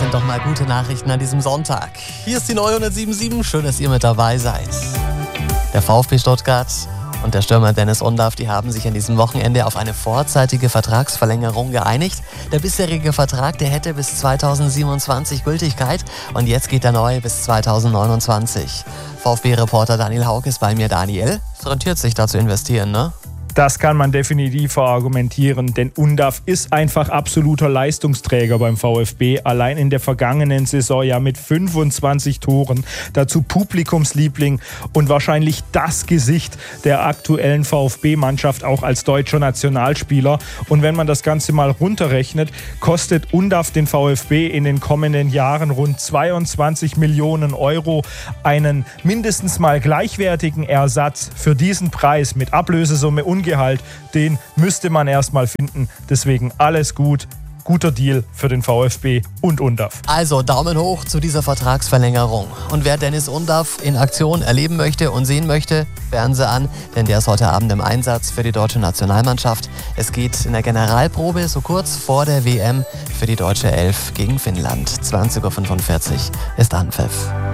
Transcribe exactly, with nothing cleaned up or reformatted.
sind doch mal gute Nachrichten an diesem Sonntag. Hier ist die neunhundertsieben Komma sieben, schön, dass ihr mit dabei seid. Der VfB Stuttgart und der Stürmer Dennis Undaff, die haben sich an diesem Wochenende auf eine vorzeitige Vertragsverlängerung geeinigt. Der bisherige Vertrag, der hätte bis zweitausendsiebenundzwanzig Gültigkeit und jetzt geht der neue bis zweitausendneunundzwanzig. VfB-Reporter Daniel Haug ist bei mir. Daniel, es rentiert sich da zu investieren, ne? Das kann man definitiv verargumentieren, denn Undaff ist einfach absoluter Leistungsträger beim VfB. Allein in der vergangenen Saison ja mit fünfundzwanzig Toren, dazu Publikumsliebling und wahrscheinlich das Gesicht der aktuellen VfB-Mannschaft auch als deutscher Nationalspieler. Und wenn man das Ganze mal runterrechnet, kostet Undaff den VfB in den kommenden Jahren rund zweiundzwanzig Millionen Euro. Einen mindestens mal gleichwertigen Ersatz für diesen Preis mit Ablösesumme und Gehalt, den müsste man erstmal finden. Deswegen alles gut. Guter Deal für den VfB und Undaff. Also Daumen hoch zu dieser Vertragsverlängerung. Und wer Dennis Undaff in Aktion erleben möchte und sehen möchte, Fernseher an, denn der ist heute Abend im Einsatz für die deutsche Nationalmannschaft. Es geht in der Generalprobe so kurz vor der W M für die deutsche Elf gegen Finnland. zwanzig Uhr fünfundvierzig ist Anpfiff.